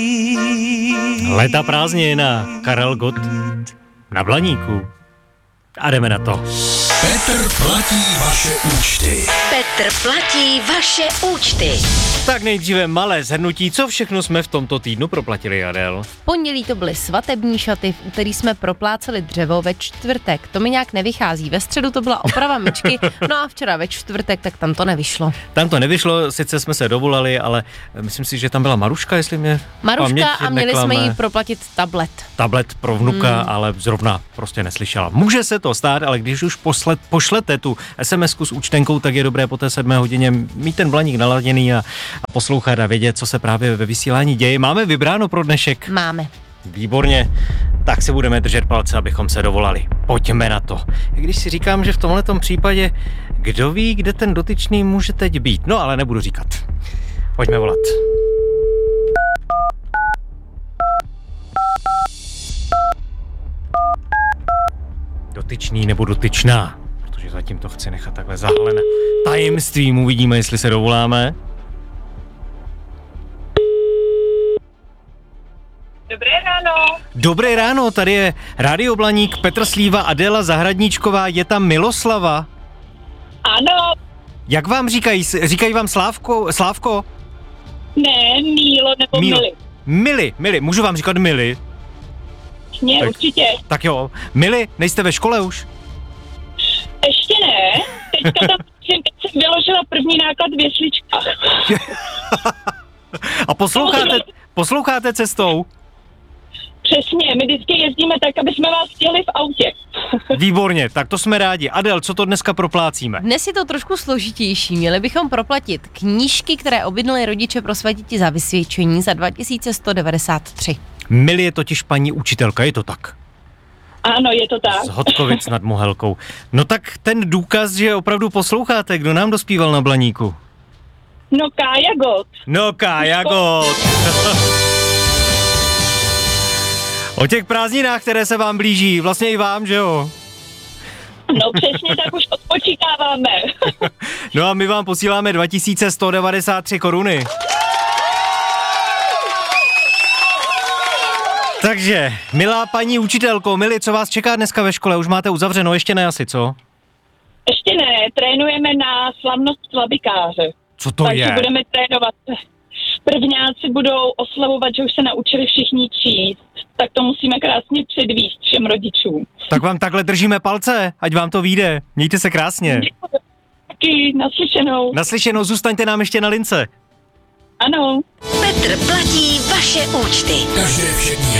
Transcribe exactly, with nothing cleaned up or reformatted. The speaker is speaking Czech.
Léta prázdnina, Karel Gott na Blaníku. A jdeme na to. Petr platí vaše účty. Petr platí vaše účty. Tak nejdříve malé shrnutí, co všechno jsme v tomto týdnu proplatili, Adel. V pondělí to byly svatební šaty, v úterý jsme propláceli dřevo, ve čtvrtek to mi nějak nevychází, ve středu to byla oprava myčky, no a včera ve čtvrtek, tak tam to nevyšlo. Tam to nevyšlo, sice jsme se dovolali, ale myslím si, že tam byla Maruška, jestli mě Maruška a měli neklame. jsme jí proplatit tablet. Tablet pro vnuka, hmm. ale zrovna prostě neslyšela. Může se to stát, ale když už poslet, pošlete tu es em esku s účtenkou, tak je dobré po té sedmé hodině mít ten Blaník naladěný a, a poslouchat a vědět, co se právě ve vysílání děje. Máme vybráno pro dnešek? Máme. Výborně, tak si budeme držet palce, abychom se dovolali. Pojďme na to. Když si říkám, že v tomhletom případě, kdo ví, kde ten dotyčný může teď být. No, ale nebudu říkat. Pojďme volat. Dotyčný nebo dotyčná, protože zatím to chci nechat takhle zahalené tajemstvím. Uvidíme, jestli se dovoláme. Dobré ráno. Dobré ráno, tady je Rádio Blaník, Petr Slíva, Adéla Zahradníčková, je tam Miloslava. Ano. Jak vám říkají? Říkají vám Slávko? Slávko? Ne, Mílo nebo Mílo. Mili. Mili, Mili, můžu vám říkat Mili? Ne, tak, určitě. Tak jo, Mili, nejste ve škole už? Ještě ne. Teďka tam jsem vyložila první náklad v jesličkách. A posloucháte, posloucháte cestou? Přesně, my vždycky jezdíme tak, aby jsme vás stihli v autě. Výborně, tak to jsme rádi. Adel, co to dneska proplácíme? Dnes je to trošku složitější, měli bychom proplatit knížky, které objednali rodiče pro své děti za vysvědčení za dva tisíce sto devadesát tři. Mili je totiž paní učitelka, je to tak? Ano, je to tak. Z Hodkovic nad Mohelkou. No tak ten důkaz, že opravdu posloucháte, kdo nám dospíval na Blaníku? No Kája Gott. No Kája Gott. O těch prázdninách, které se vám blíží, vlastně i vám, že jo? No přesně tak už odpočítáváme. No a my vám posíláme dva tisíce sto devadesát tři koruny. Takže, milá paní učitelko, Mili, co vás čeká dneska ve škole? Už máte uzavřeno, ještě ne asi, co? Ještě ne, trénujeme na slavnost slabikáře. Co to Takže je? budeme trénovat. Prvňáci budou oslavovat, že už se naučili všichni číst. Tak to musíme krásně předvíst všem rodičům. Tak vám takhle držíme palce, ať vám to vyjde. Mějte se krásně. Taky, naslyšenou. Naslyšenou, zůstaňte nám ještě na lince. Ano. Petr platí vaše účty. Každé všední